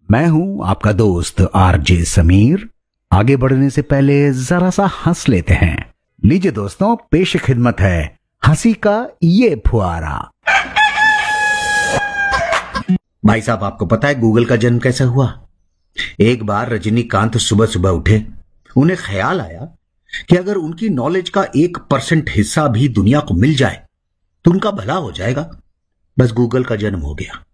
मैं हूं आपका दोस्त आरजे समीर। आगे बढ़ने से पहले जरा सा हंस लेते हैं। लीजिए दोस्तों, पेश खिदमत है हंसी का ये फुहारा। भाई साहब, आपको पता है गूगल का जन्म कैसे हुआ? एक बार रजनीकांत सुबह सुबह उठे। उन्हें ख्याल आया कि अगर उनकी नॉलेज का 1% हिस्सा भी दुनिया को मिल जाए तो उनका भला हो जाएगा। बस गूगल का जन्म हो गया।